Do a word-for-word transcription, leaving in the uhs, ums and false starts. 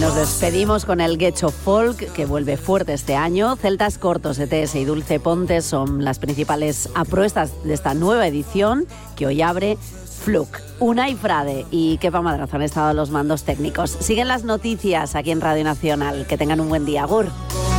nos despedimos con el Getxo Folk, que vuelve fuerte este año. Celtas Cortos, E T S y Dulce Ponte son las principales apuestas de esta nueva edición, que hoy abre Fluke. Unai Frade y Kepa Madrazo han estado a los mandos técnicos. Siguen las noticias aquí en Radio Nacional. Que tengan un buen día. Agur.